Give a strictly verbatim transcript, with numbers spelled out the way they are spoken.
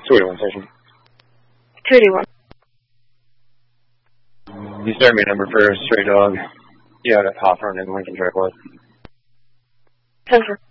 two eighty-one station. two eighty-one. You started me a number for Stray Dog. Yeah, that's Hawthorne and Lincoln Drake West. ten four.